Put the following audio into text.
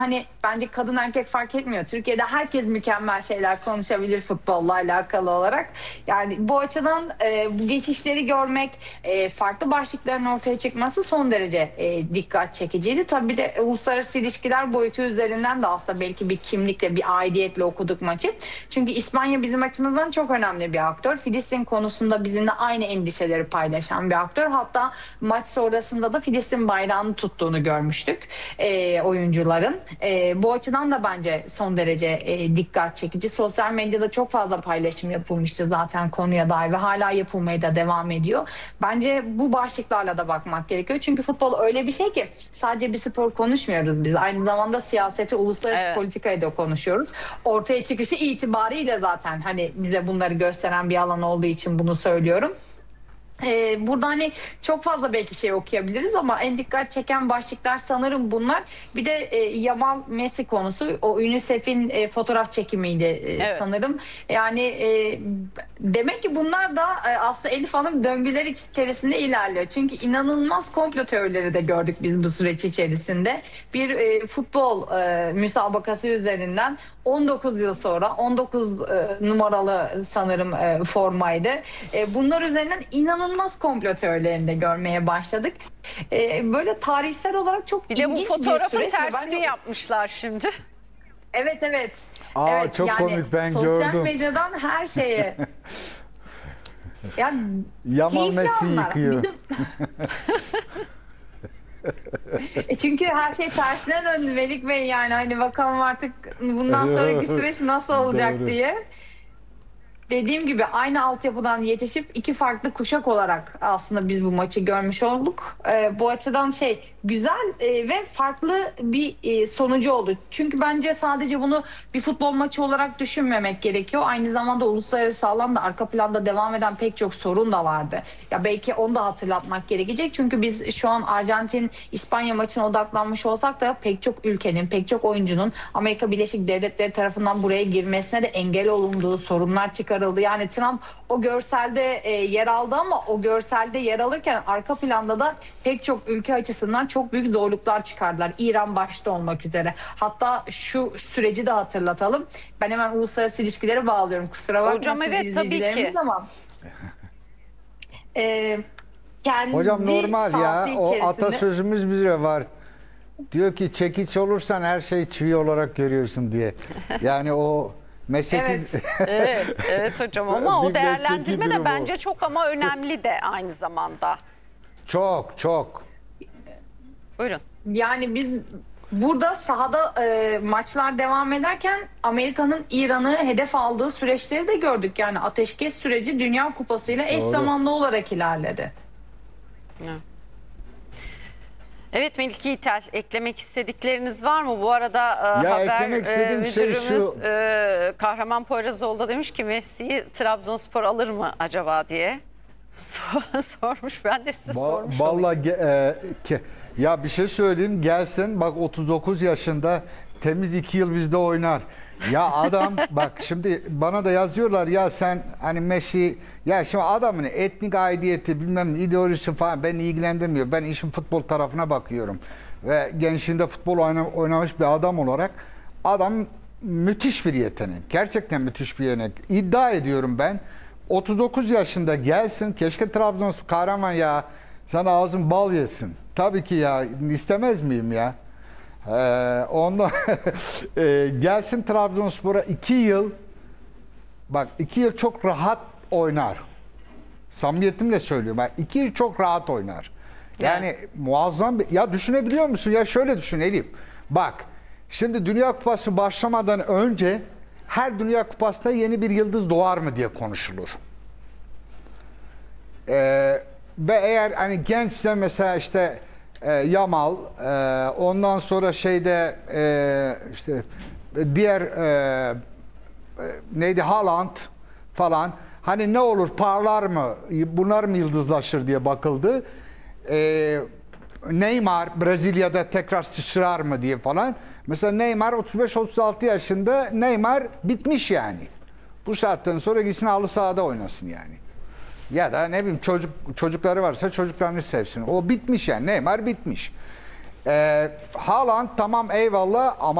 hani bence kadın erkek fark etmiyor. Türkiye'de herkes mükemmel şeyler konuşabilir futbolla alakalı olarak. Yani bu açıdan bu geçişleri görmek, farklı başlıkların ortaya çıkması son derece dikkat çekiciydi. Tabii de uluslararası ilişkiler boyutu üzerinden de aslında belki bir kimlikle, bir aidiyetle okuduk maçı. Çünkü İspanya bizim açımızdan çok önemli bir aktör. Filistin konusunda bizimle aynı endişeleri paylaşan bir aktör. Hatta maç sonrasında da Filistin bayrağını tuttuğunu görmüştük oyuncuların. Bu açıdan da bence son derece dikkat çekici. Sosyal medyada çok fazla paylaşım yapılmıştı zaten konuya dair ve hala yapılmaya da devam ediyor. Bence bu başlıklarla da bakmak gerekiyor. Çünkü futbol öyle bir şey ki sadece bir spor konuşmuyoruz biz. Aynı zamanda siyaseti, uluslararası politikayı da konuşuyoruz. Ortaya çıkışı itibariyle zaten hani bize bunları gösteren bir alan olduğu için bunu söylüyorum. Burada hani çok fazla belki şey okuyabiliriz ama en dikkat çeken başlıklar sanırım bunlar. Bir de Yamal Messi konusu, o UNICEF'in fotoğraf çekimiydi Evet. sanırım. Yani demek ki bunlar da aslında Elif Hanım döngüler içerisinde ilerliyor. Çünkü inanılmaz komplo teorileri de gördük biz bu süreç içerisinde. Bir futbol müsabakası üzerinden 19 yıl sonra 19 numaralı sanırım formaydı. Bunlar üzerinden inanılmaz komplo teorilerini de görmeye başladık. Böyle tarihsel olarak çok Bir de bu ilginç bir fotoğrafın süreç. tersini yapmışlar şimdi. Evet evet. Aa, Evet, çok yani komik, ben sosyal gördüm. medyadan her şeye. Yani Yamal keyifli Messi anlar. yıkıyor. Bizim... Çünkü her şey tersine döndü Melik Bey, yani hani bakalım artık bundan sonraki süreç nasıl olacak Doğru. diye. Dediğim gibi aynı altyapıdan yetişip iki farklı kuşak olarak aslında biz bu maçı görmüş olduk. Bu açıdan güzel ve farklı bir sonucu oldu. Çünkü bence sadece bunu bir futbol maçı olarak düşünmemek gerekiyor. Aynı zamanda uluslararası alanda arka planda devam eden pek çok sorun da vardı. Ya belki onu da hatırlatmak gerekecek. Çünkü biz şu an Arjantin-İspanya maçına odaklanmış olsak da pek çok ülkenin, pek çok oyuncunun Amerika Birleşik Devletleri tarafından buraya girmesine de engel olunduğu, sorunlar çıkarıldı. Yani Trump o görselde yer aldı ama o görselde yer alırken arka planda da pek çok ülke açısından çok büyük zorluklar çıkardılar. İran başta olmak üzere. Hatta şu süreci de hatırlatalım. Ben hemen uluslararası ilişkilere bağlıyorum. Kusura bakmasın Hocam, evet, tabii izleyicilerimiz ki. ama. Kendi Hocam normal ya. sahası O içerisinde... atasözümüz bize var. Diyor ki çekiç olursan her şeyi çivi olarak görüyorsun diye. Yani o mesleki... Evet. Evet hocam, ama Bir o değerlendirme mesleki de durum bence o. çok ama önemli de aynı zamanda. Çok çok. Buyurun. Yani biz burada sahada maçlar devam ederken Amerika'nın İran'ı hedef aldığı süreçleri de gördük. Yani ateşkes süreci Dünya Kupası'yla eş Doğru. zamanlı olarak ilerledi. Evet Melike Yiğitel, eklemek istedikleriniz var mı? Bu arada Ya haber eklemek istediğim şey müdürümüz şu. Kahraman Poyrazoğlu da demiş ki Messi'yi Trabzonspor alır mı acaba diye sormuş. Ben de size sormuş olayım. Vallahi ya bir şey söyleyeyim, gelsin bak 39 yaşında, temiz 2 yıl bizde oynar. Ya adam bak şimdi bana da yazıyorlar ya sen hani Messi, ya şimdi adamın etnik aidiyeti bilmem ideolojisi falan beni ilgilendirmiyor. Ben işin futbol tarafına bakıyorum. Ve gençliğinde futbol oynamış bir adam olarak adam müthiş bir yetenek. Gerçekten müthiş bir yetenek. İddia ediyorum ben. 39 yaşında gelsin, keşke Trabzonspor kahraman ya, sen ağzın bal yesin. Tabii ki ya, istemez miyim ya? Ondan gelsin Trabzonspor'a 2 yıl, bak 2 yıl çok rahat oynar. Samimiyetimle söylüyorum. Bak 2 yıl çok rahat oynar. Yani muazzam bir, ya düşünebiliyor musun? Ya şöyle düşün Elif. Bak şimdi Dünya Kupası başlamadan önce her Dünya Kupası'nda yeni bir yıldız doğar mı diye konuşulur. Ve eğer hani gençse mesela işte Yamal, ondan sonra işte diğer neydi, Haaland falan, hani ne olur, parlar mı, bunlar mı yıldızlaşır diye bakıldı. Neymar Brezilya'da tekrar sıçrar mı diye falan. Mesela Neymar 35-36 yaşında, Neymar bitmiş yani. Bu saatten sonra gitsin halı sahada oynasın yani. Ya da ne bileyim çocukları varsa çocuklarını sevsin. O bitmiş yani. Neymar bitmiş. Haaland tamam eyvallah ama